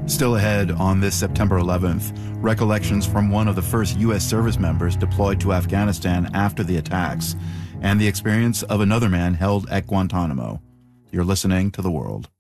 Still ahead on this September 11th, recollections from one of the first U.S. service members deployed to Afghanistan after the attacks, and the experience of another man held at Guantanamo. You're listening to The World.